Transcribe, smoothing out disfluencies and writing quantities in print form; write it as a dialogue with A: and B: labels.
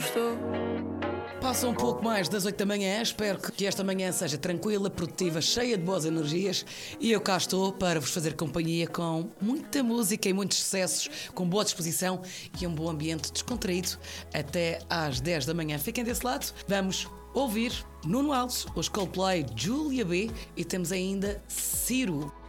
A: estou.
B: Passa um pouco mais das 8 da manhã, espero que esta manhã seja tranquila, produtiva, cheia de boas energias e eu cá estou para vos fazer companhia com muita música e muitos sucessos, com boa disposição e um bom ambiente descontraído até às 10 da manhã. Fiquem desse lado, vamos ouvir Nuno Alves, os Coldplay, Júlia B e temos ainda Ciro.